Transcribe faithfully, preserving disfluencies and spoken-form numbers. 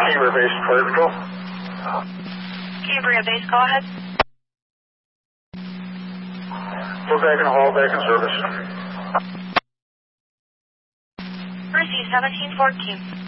Cambria Base, Fire Patrol. Cambria Base, go ahead. We're back in the hall, back in service. Receive seventeen fourteen.